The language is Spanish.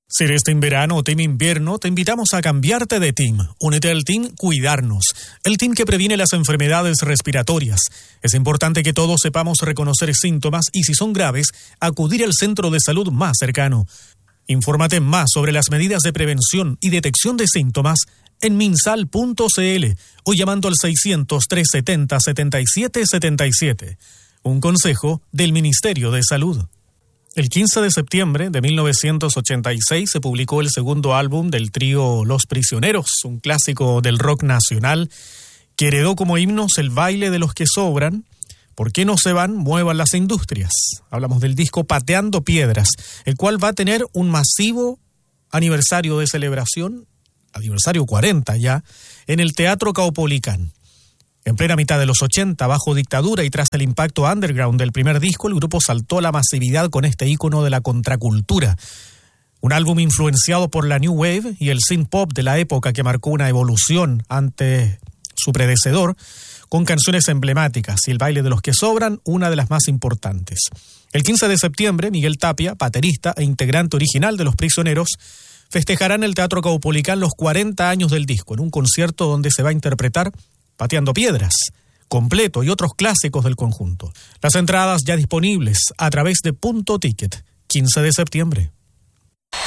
Si eres Team Verano o Team Invierno, te invitamos a cambiarte de team. Únete al Team Cuidarnos, el team que previene las enfermedades respiratorias. Es importante que todos sepamos reconocer síntomas y, si son graves, acudir al centro de salud más cercano. Infórmate más sobre las medidas de prevención y detección de síntomas en minsal.cl o llamando al 600-370-7777. Un consejo del Ministerio de Salud. El 15 de septiembre de 1986 se publicó el segundo álbum del trío Los Prisioneros, un clásico del rock nacional que heredó como himnos el baile de los que sobran, ¿por qué no se van? Muevan las industrias. Hablamos del disco Pateando Piedras, el cual va a tener un masivo aniversario de celebración, aniversario 40 ya, en el Teatro Caupolicán. En plena mitad de los 80, bajo dictadura y tras el impacto underground del primer disco, el grupo saltó a la masividad con este ícono de la contracultura. Un álbum influenciado por la New Wave y el synth pop de la época que marcó una evolución ante su predecesor, con canciones emblemáticas y el baile de los que sobran, una de las más importantes. El 15 de septiembre, Miguel Tapia, baterista e integrante original de Los Prisioneros, festejará en el Teatro Caupolicán los 40 años del disco, en un concierto donde se va a interpretar Pateando Piedras, completo, y otros clásicos del conjunto. Las entradas ya disponibles a través de Punto Ticket, 15 de septiembre.